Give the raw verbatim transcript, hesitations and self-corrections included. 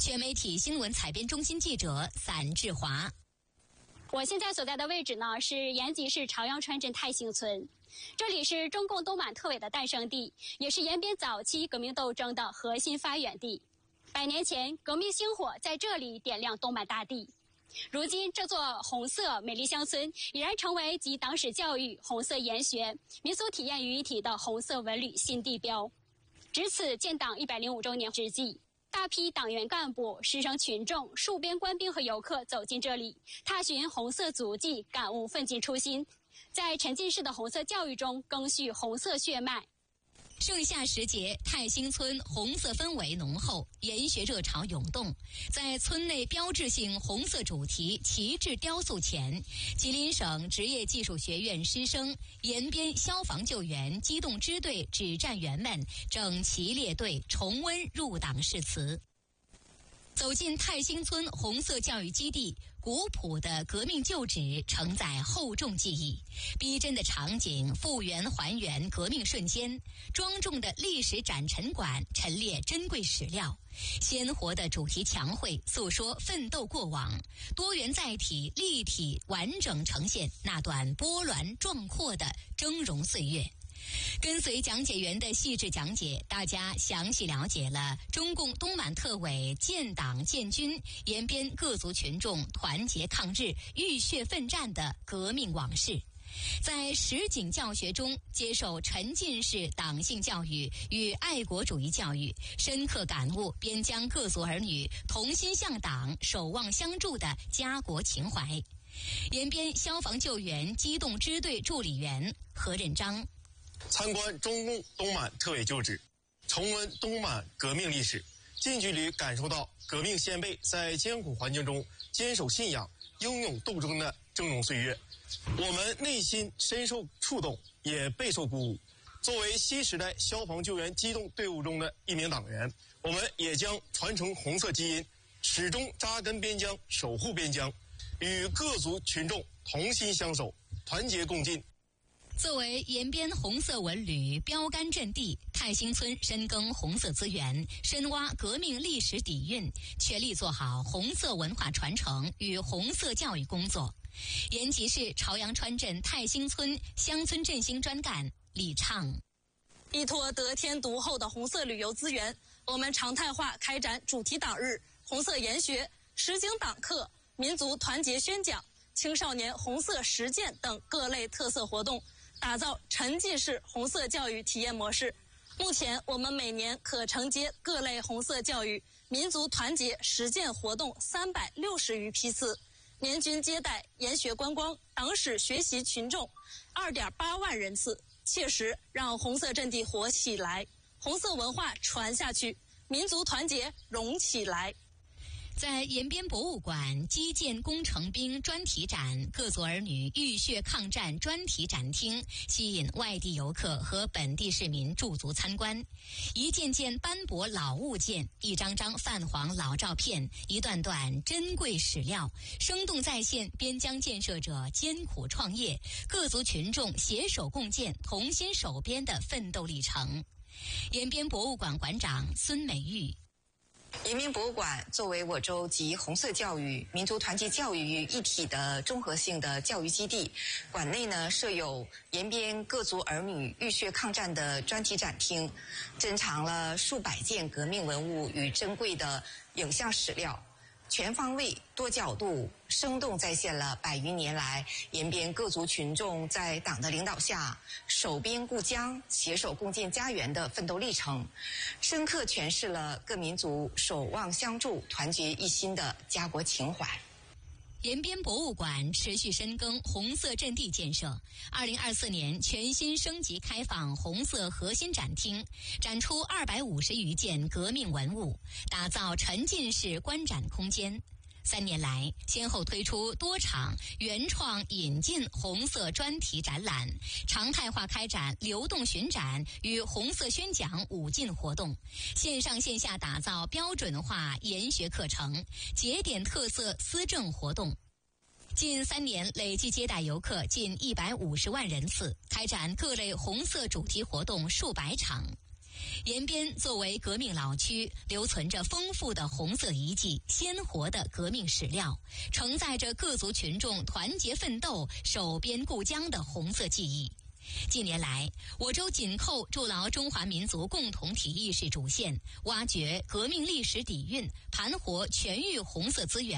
全媒体新闻采编中心记者散志华。 我现在所在的位置呢，是延吉市朝阳川镇泰兴村，这里是中共东满特委的诞生地，也是延边早期革命斗争的核心发源地。百年前，革命星火在这里点亮东满大地。如今，这座红色美丽乡村已然成为集党史教育、红色研学、民俗体验于一体的红色文旅新地标。值此建党一百零五周年之际，大批党员干部、师生群众、戍边官兵和游客走进这里，踏寻红色足迹，感悟奋进初心，在沉浸式的红色教育中赓续红色血脉。 盛夏时节，泰兴村红色氛围浓厚，研学热潮涌动。在村内标志性红色主题旗帜雕塑前，吉林省职业技术学院师生、延边消防救援机动支队指战员们整齐列队，重温入党誓词。走进泰兴村红色教育基地，古朴的革命旧址承载厚重记忆，逼真的场景复原还原革命瞬间，庄重的历史展陈馆陈列珍贵史料，鲜活的主题墙绘诉说奋斗过往，多元载体立体完整呈现那段波澜壮阔的峥嵘岁月。跟随讲解员的细致讲解，大家详细了解了中共东满特委建党建军、延边各族群众团结抗日、浴血奋战的革命往事。在实景教学中接受沉浸式党性教育与爱国主义教育，深刻感悟边疆各族儿女同心向党、守望相助的家国情怀。延边消防救援机动支队助理员何任章。 参观中共东满特委旧址，重温东满革命历史，近距离感受到革命先辈在艰苦环境中坚守信仰、英勇斗争的峥嵘岁月，我们内心深受触动，也备受鼓舞。作为新时代消防救援机动队伍中的一名党员，我们也将传承红色基因，始终扎根边疆，守护边疆，与各族群众同心相守，团结共进。 作为延边红色文旅标杆阵地，泰兴村深耕红色资源，深挖革命历史底蕴，全力做好红色文化传承与红色教育工作。延吉市朝阳川镇泰兴村乡村振兴专干李畅。 依托得天独厚的红色旅游资源，我们常态化开展主题党日、红色研学、实景党课、民族团结宣讲、青少年红色实践等各类特色活动，打造沉浸式红色教育体验模式。目前，我们每年可承接各类红色教育、民族团结实践活动三百六十余批次，年均接待研学观光、党史学习群众二点八万人次，切实让红色阵地活起来，红色文化传下去，民族团结融起来。 在延边博物馆基建工程兵专题展、各族儿女浴血抗战专题展厅，吸引外地游客和本地市民驻足参观。一件件斑驳老物件，一张张泛黄老照片，一段段珍贵史料，生动再现边疆建设者艰苦创业、各族群众携手共建、同心守边的奋斗历程。延边博物馆馆长孙美玉。 延边博物馆作为我州集红色教育、民族团结教育于一体的综合性的教育基地，馆内呢设有延边各族儿女浴血抗战的专题展厅，珍藏了数百件革命文物与珍贵的影像史料，全方位、多角度、生动再现了百余年来延边各族群众在党的领导下守边固疆、携手共建家园的奋斗历程，深刻诠释了各民族守望相助、团结一心的家国情怀。 延边博物馆持续深耕红色阵地建设，二零二四年全新升级开放红色核心展厅，展出二百五十余件革命文物，打造沉浸式观展空间。三年来，先后推出多场原创引进红色专题展览，常态化开展流动巡展与红色宣讲五进活动，线上线下打造标准化研学课程，节点特色思政活动。近三年累计接待游客近一百五十万人次，开展各类红色主题活动数百场。 延边作为革命老区，留存着丰富的红色遗迹、鲜活的革命史料，承载着各族群众团结奋斗、守边固疆的红色记忆。近年来，我州紧扣筑牢中华民族共同体意识主线，挖掘革命历史底蕴，盘活全域红色资源。